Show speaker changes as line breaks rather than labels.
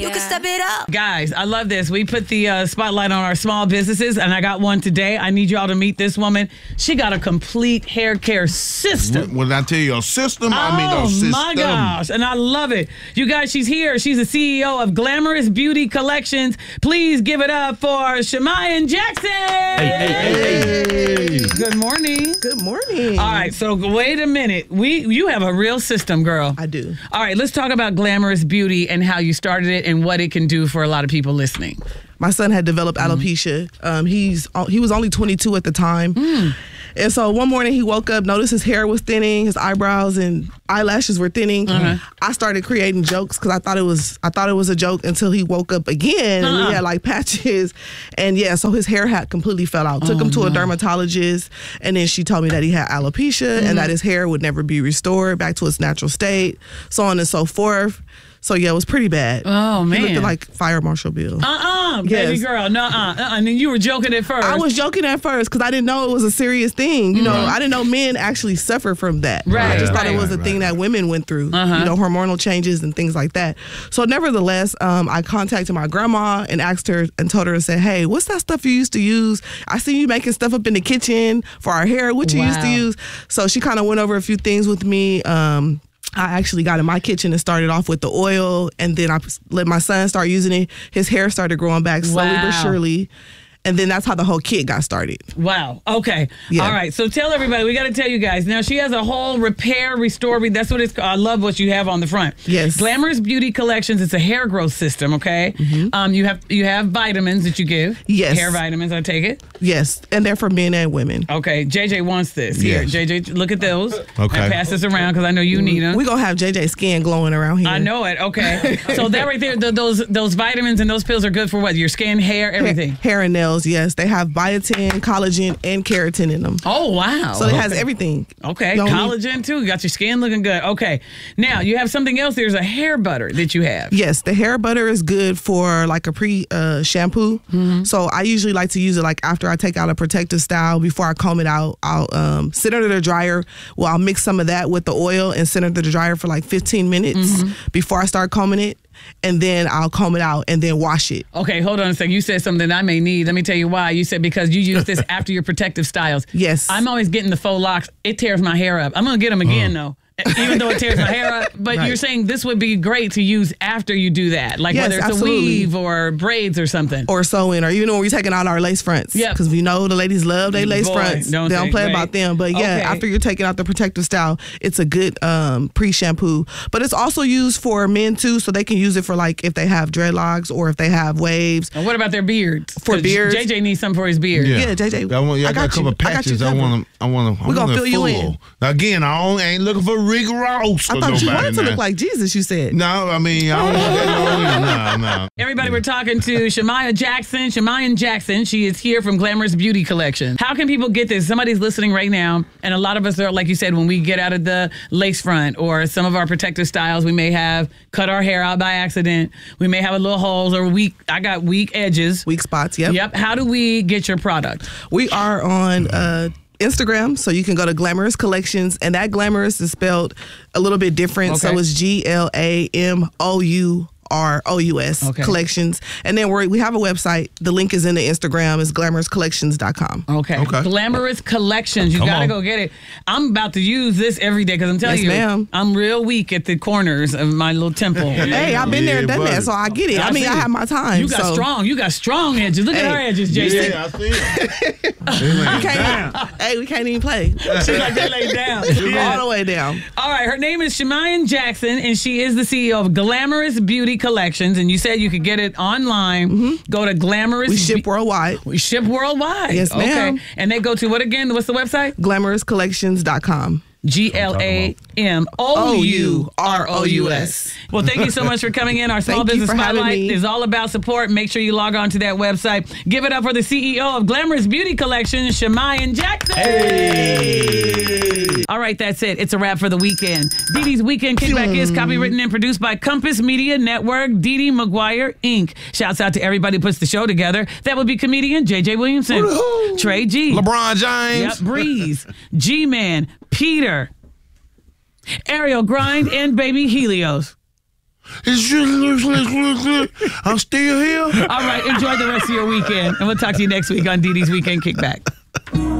You can step it up.
Guys, I love this. We put the spotlight on our small businesses, and I got one today. I need y'all to meet this woman. She got a complete hair care system.
When I tell you a system, I mean a system.
Oh, my gosh. And I love it. You guys, she's here. She's the CEO of Glamorous Beauty Collections. Please give it up for Shamiah Jackson.
Hey.
Good morning.
Good morning.
All right, so wait a minute. You have a real system, girl.
I do.
All right, let's talk about Glamorous Beauty and how you started it and what it can do for a lot of people listening.
My son had developed alopecia. He was only 22 at the time. And so one morning he woke up, noticed his hair was thinning, his eyebrows and eyelashes were thinning. I started creating jokes because I thought it was a joke until he woke up again and he had like patches. And yeah, so his hair had completely fell out. Took him to a dermatologist, and then she told me that he had alopecia and that his hair would never be restored back to its natural state, so on and so forth. So yeah, it was pretty bad.
Oh man,
he looked like Fire Marshal Bill.
Baby girl, and then you were joking at first.
I was joking at first because I didn't know it was a serious thing. You know, I didn't know men actually suffer from that.
Right.
I just thought it was a thing that women went through. You know, hormonal changes and things like that. So nevertheless, I contacted my grandma and asked her and told her and said, "Hey, what's that stuff you used to use? I see you making stuff up in the kitchen for our hair. What you used to use?" So she kind of went over a few things with me. I actually got in my kitchen and started off with the oil, and then I let my son start using it. His hair started growing back slowly but surely. And then that's how the whole kit got started.
Wow. Okay.
Yeah.
All right. So tell everybody, we got to tell you guys. Now, she has a whole repair, restore. That's what it's called. I love what you have on the front.
Yes.
Glamorous Beauty Collections. It's a hair growth system, okay? You have vitamins that you give.
Yes.
Hair vitamins, I take it.
Yes. And they're for men and women.
Okay. JJ wants this. Here,
Yes.
JJ, look at those.
Okay.
And pass this around because I know you need them.
We're going to have JJ skin glowing around here.
I know it. Okay. So that right there, those vitamins and those pills are good for what? Your skin, hair, everything?
Hair and nails, yes. They have biotin, collagen, and keratin in them.
Oh, wow.
So it has everything.
Okay, collagen too. You got your skin looking good. Okay, now you have something else. There's a hair butter that you have.
Yes, the hair butter is good for like a pre-shampoo. So I usually like to use it like after I take out a protective style. Before I comb it out, I'll sit under the dryer. Well, I'll mix some of that with the oil and sit under the dryer for like 15 minutes before I start combing it. And then I'll comb it out and then wash it.
Okay, hold on a second. You said something I may need. Let me tell you why. You said because you use this after your protective styles.
Yes.
I'm always getting the faux locks. It tears my hair up. I'm going to get them again, though. Even though it tears my hair up. But you're saying this would be great to use after you do that. Like whether it's a weave or braids or something.
Or sewing, or even when we're taking out our lace fronts.
Yeah.
Because we know the ladies love their lace fronts. They don't play about them. But yeah, after you're taking out the protective style, it's a good pre-shampoo. But it's also used for men too, so they can use it for like if they have dreadlocks or if they have waves.
And what about their beards?
For beards.
JJ needs something for his beard.
Yeah, JJ.
I got a couple of patches. I want to.
We're going to fill you in.
Now, again, I ain't looking for Rick Ross.
I thought you wanted to look like Jesus, you said.
No, I mean, I don't want that. No.
Everybody, we're talking to Shamiah Jackson. Shamiah Jackson, she is here from Glamorous Beauty Collection. How can people get this? Somebody's listening right now, and a lot of us are, like you said, when we get out of the lace front or some of our protective styles, we may have cut our hair out by accident. We may have a little holes or I got weak edges.
Weak spots, yep.
Yep. How do we get your product?
We are on Instagram, so you can go to Glamorous Collections, and that Glamorous is spelled a little bit different, so it's GLAMOUROUS Collections. And then we have a website. The link is in the Instagram. It's glamourous.collections.com.
Okay. Glamorous Collections. You got to go get it. I'm about to use this every day because I'm telling you, I'm real weak at the corners of my little temple.
Hey, I've been there and done that, so I get it. I mean, I have my time.
You got strong. You got strong edges. Look at her edges, JJ.
Yeah, I see it.
Hey, we can't even play.
She's like, they lay down.
All the way down.
All right. Her name is Shamiah Jackson, and she is the CEO of Glamorous Beauty Collections, and you said you could get it online. Go to Glamorous.
We ship worldwide.
We ship worldwide.
Yes, ma'am.
Okay. And they go to what again? What's the website?
Glamourous.collections.com.
GLAMOUROUS. Well, thank you so much for coming in. Our Small Business Spotlight is all about support. Make sure you log on to that website. Give it up for the CEO of Glamorous Beauty Collection, Shamiah Jackson.
Hey.
All right, that's it. It's a wrap for the weekend. Dee Dee's Weekend Kickback is copywritten and produced by Compass Media Network, Dee Dee McGuire, Inc. Shouts out to everybody who puts the show together. That would be comedian JJ Williamson, Trey G,
LeBron James,
Breeze, G-Man, Peter, Ariel Grind, and Baby Helios.
I'm still here.
All right, enjoy the rest of your weekend. And we'll talk to you next week on Dee Dee's Weekend Kickback.